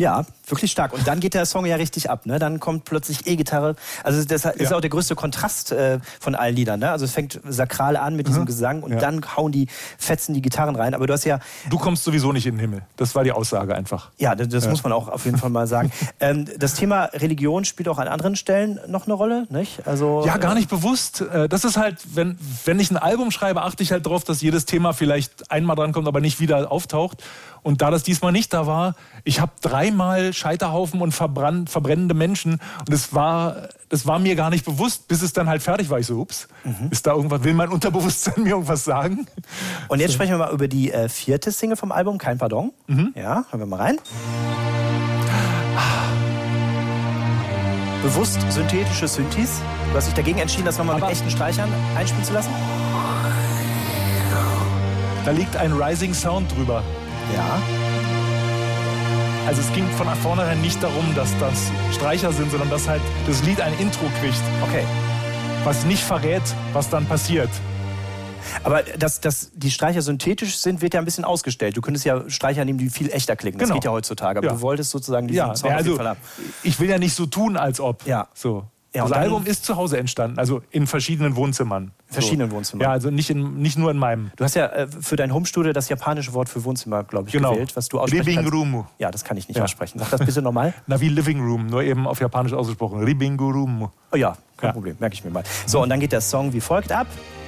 Ja, wirklich stark. Und dann geht der Song ja richtig ab. Ne? Dann kommt plötzlich E-Gitarre. Also das ist auch der größte Kontrast von allen Liedern. Ne? Also es fängt sakral an mit diesem Gesang und dann fetzen die Gitarren rein. Aber du hast ja... Du kommst sowieso nicht in den Himmel. Das war die Aussage einfach. Ja, das muss man auch auf jeden Fall mal sagen. Das Thema Religion spielt auch an anderen Stellen noch eine Rolle, nicht? Also, ja, gar nicht bewusst. Das ist halt, wenn ich ein Album schreibe, achte ich halt darauf, dass jedes Thema vielleicht einmal drankommt, aber nicht wieder auftaucht. Und da das diesmal nicht da war, ich habe 3-mal Scheiterhaufen und verbrennende Menschen. Und das war mir gar nicht bewusst, bis es dann halt fertig war. Ich so, ups, ist da irgendwas, will mein Unterbewusstsein mir irgendwas sagen? Und jetzt sprechen wir mal über die 4. Single vom Album, Kein Pardon. Ja, hören wir mal rein. Bewusst synthetische Synthes. Du hast dich dagegen entschieden, das nochmal mit echten Streichern einspielen zu lassen? Da liegt ein Rising Sound drüber. Ja. Also es ging von vornherein nicht darum, dass das Streicher sind, sondern dass halt das Lied ein Intro kriegt. Okay. Was nicht verrät, was dann passiert. Aber dass die Streicher synthetisch sind, wird ja ein bisschen ausgestellt. Du könntest ja Streicher nehmen, die viel echter klingen. Das geht ja heutzutage. Aber du wolltest sozusagen diesen Sound auf jeden Fall haben. Ich will ja nicht so tun, als ob. Ja. So. Ja, das Album ist zu Hause entstanden, also in verschiedenen Wohnzimmern. Wohnzimmern. Ja, also nicht nur in meinem. Du hast ja für dein Homestudio das japanische Wort für Wohnzimmer, glaube ich, gewählt, was du aussprechen Living kannst. Room. Ja, das kann ich nicht aussprechen. Sag das bitte nochmal. Na, wie Living Room, nur eben auf Japanisch ausgesprochen. Living Room. Oh ja, kein Problem, merke ich mir mal. So, und dann geht der Song wie folgt ab.